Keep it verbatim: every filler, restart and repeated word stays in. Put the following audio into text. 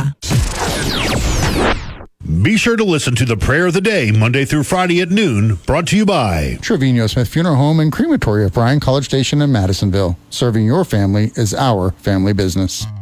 Spa. Be sure to listen to the Prayer of the Day Monday through Friday at noon, brought to you by Trevino Smith Funeral Home and Crematory of Bryan College Station in Madisonville. Serving your family is our family business.